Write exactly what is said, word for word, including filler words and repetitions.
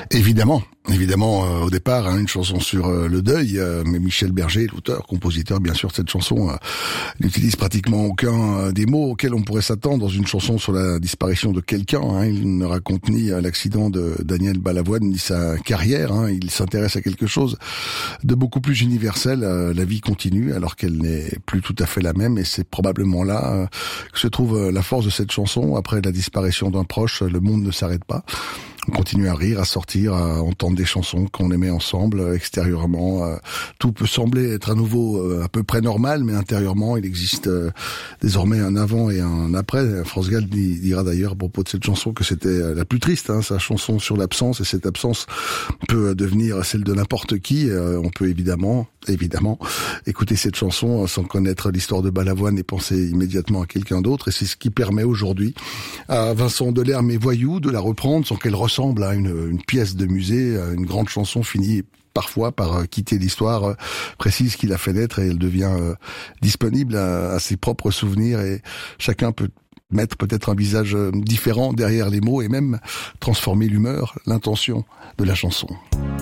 Évidemment, évidemment, euh, au départ, hein, une chanson sur euh, le deuil, euh, mais Michel Berger, l'auteur, compositeur, bien sûr, de cette chanson, euh, n'utilise pratiquement aucun euh, des mots auxquels on pourrait s'attendre dans une chanson sur la disparition de quelqu'un. Hein. Il ne raconte ni euh, l'accident de Daniel Balavoine, ni sa carrière. Hein. Il s'intéresse à quelque chose de beaucoup plus universel. Euh, la vie continue, alors qu'elle n'est plus tout à fait la même, et c'est probablement là euh, que se trouve euh, la force de cette chanson. Après la disparition d'un proche, le monde ne s'arrête pas. On continue à rire, à sortir, à entendre des chansons qu'on aimait ensemble, euh, extérieurement. Euh, tout peut sembler être à nouveau euh, à peu près normal, mais intérieurement, il existe euh, désormais un avant et un après. France Gall dira d'ailleurs à propos de cette chanson que c'était la plus triste, hein, sa chanson sur l'absence, et cette absence peut devenir celle de n'importe qui. Euh, on peut évidemment, évidemment, écouter cette chanson sans connaître l'histoire de Balavoine et penser immédiatement à quelqu'un d'autre, et c'est ce qui permet aujourd'hui à Vincent Delerme et Voyou de la reprendre sans qu'elle ressemble à une, une pièce de musée. Une grande chanson finit parfois par quitter l'histoire précise qui l'a fait naître, et elle devient euh, disponible à, à ses propres souvenirs, et chacun peut mettre peut-être un visage différent derrière les mots et même transformer l'humeur, l'intention de la chanson.